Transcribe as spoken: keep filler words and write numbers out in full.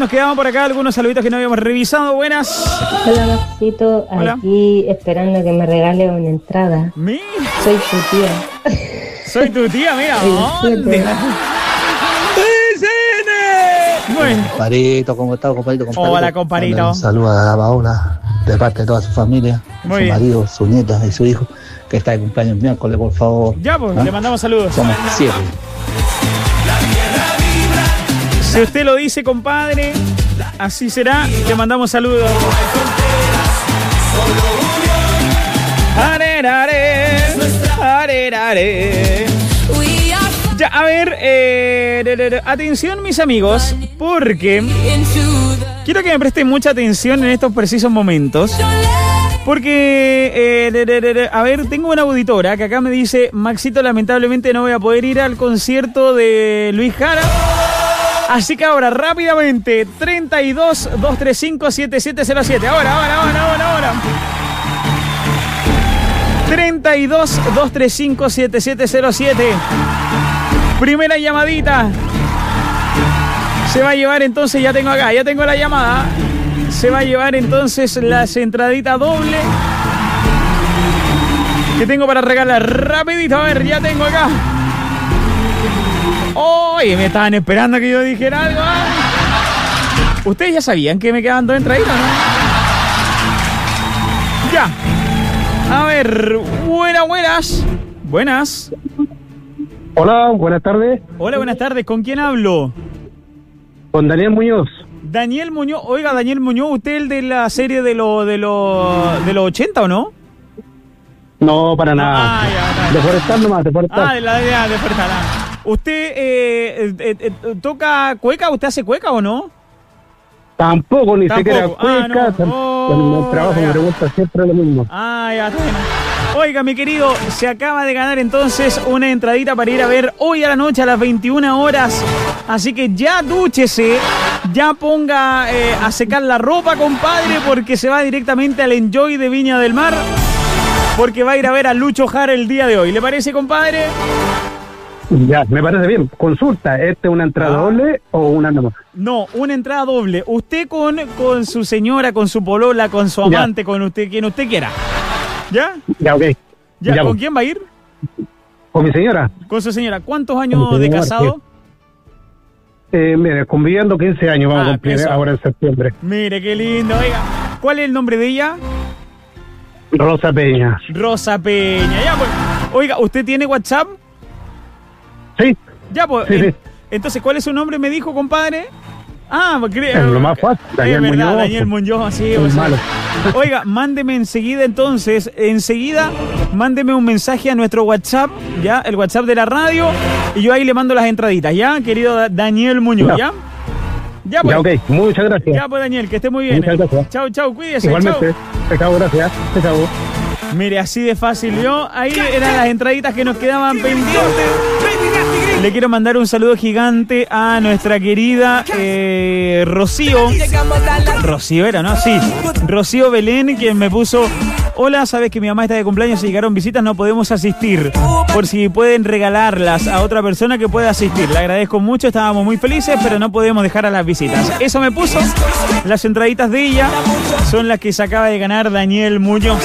nos quedaban por acá algunos saluditos que no habíamos revisado. Buenas. Hola, Maxito. Hola. Aquí esperando que me regale una entrada. Mira. Soy tu tía. Soy tu tía, mira. El ¿Dónde? Bueno. Comparito, ¿cómo estás, comparito? comparito? Hola, comparito. Un saludo a la Paola, de parte de toda su familia, Muy su bien. marido, su nieta y su hijo, que está de cumpleaños miércoles, por favor. Ya, pues, ¿Ah? le mandamos saludos. Somos siete. Si usted lo dice, compadre, así será. Le mandamos saludos. Arerare, arerare. Ya, a ver, eh, de, de, de, atención mis amigos, porque quiero que me presten mucha atención en estos precisos momentos. Porque, eh, de, de, de, de, a ver, tengo una auditora que acá me dice: Maxito, lamentablemente no voy a poder ir al concierto de Luis Jara. Así que ahora, rápidamente, treinta y dos, doscientos treinta y cinco, setenta y siete cero siete. Ahora, ahora, ahora, ahora, ahora. treinta y dos, doscientos treinta y cinco, setenta y siete cero siete. Primera llamadita. Se va a llevar entonces, ya tengo acá, ya tengo la llamada. Se va a llevar entonces las entraditas doble que tengo para regalar. Rapidito, a ver, ya tengo acá. Oye, me estaban esperando que yo dijera algo. ¿eh? ¿Ustedes ya sabían que me quedaban dos entraditas, no? Ya. A ver, buenas, buenas. Buenas. Hola, buenas tardes. Hola, buenas tardes. ¿Con quién hablo? Con Daniel Muñoz. Daniel Muñoz. Oiga, Daniel Muñoz, ¿usted el de la serie de los de los de los ochenta o no? No, para nada. Ah, ya, ya. De Forestal nomás, de Forestal. Ah, de la de, de Forestal. Ah. ¿Usted eh, eh, eh, toca cueca? ¿Usted hace cueca o no? Tampoco, ni Tampoco. siquiera cueca. Ah, no. Oh, Con el trabajo ya. me pregunta siempre lo mismo. Ah, ya, está bien. Oiga, mi querido, se acaba de ganar entonces una entradita para ir a ver hoy a la noche a las veintiuna horas. Así que ya dúchese, ya ponga eh, a secar la ropa, compadre, porque se va directamente al Enjoy de Viña del Mar, porque va a ir a ver a Lucho Jara el día de hoy. ¿Le parece, compadre? Ya, me parece bien. Consulta, ¿este es una entrada Ah. doble o una nomás? No, una entrada doble. Usted con, con su señora, con su polola, con su Ya. amante, con usted, quien usted quiera. ¿Ya? Ya, ok. ¿Ya? Ya, ¿Con pues. quién va a ir? ¿Con mi señora? Con su señora. ¿Cuántos Con años mi de señora, casado? Eh, mire, conviviendo quince años vamos Ah, a cumplir eso. ahora en septiembre. Mire, qué lindo. Oiga, ¿cuál es el nombre de ella? Rosa Peña. Rosa Peña. Ya, pues. Oiga, ¿usted tiene WhatsApp? Sí, Ya, pues. Sí, en- sí. Entonces, ¿cuál es su nombre, me dijo, compadre? Ah, pues creo. Es lo más fácil, Daniel es verdad, Muñoz. Daniel Muñoz, sí. es o sea. malo. Oiga, mándeme enseguida entonces, enseguida, mándeme un mensaje a nuestro WhatsApp, ya, el WhatsApp de la radio, y yo ahí le mando las entraditas, ¿ya? Querido Da- Daniel Muñoz, ¿ya? Ya, pues. Ya, ok. Muchas gracias. Ya, pues, Daniel, que esté muy bien. Muchas gracias. Chau, chau, cuídese, Igualmente. chau. Chao, gracias. Chao. Mire, así de fácil. Yo, ahí eran las entraditas que nos quedaban pendientes. Le quiero mandar un saludo gigante a nuestra querida eh, Rocío. Rocío era, ¿no? Sí. Rocío Belén, quien me puso: hola, sabes que mi mamá está de cumpleaños, si llegaron visitas no podemos asistir. Por si pueden regalarlas a otra persona que pueda asistir. Le agradezco mucho, estábamos muy felices, pero no podemos dejar a las visitas. Eso me puso. Las entraditas de ella son las que se acaba de ganar Daniel Muñoz.